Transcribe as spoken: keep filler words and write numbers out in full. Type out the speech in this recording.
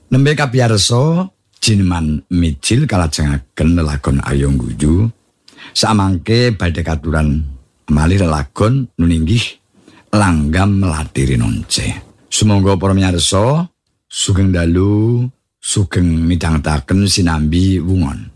Nembe kapiyarsa Jineman mijil kalajengaken lelagon Ayo Ngguyu. Samangke badhe katuran malih lelagon nuninggih langgam melatiri nonce. Sumangga para miyarsa sugeng dalu sugeng midhangetaken sinambi wungon.